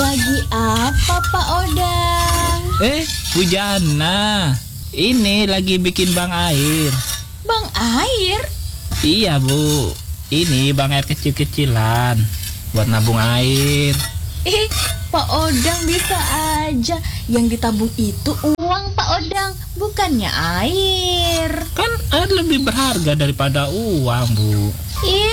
Lagi apa Pak Odang? Bu Jana, ini lagi bikin bank air. Bank air? Iya Bu, ini bank air kecil-kecilan buat nabung air. Pak Odang bisa aja. Yang ditabung itu uang Pak Odang, bukannya air. Kan air lebih berharga daripada uang Bu.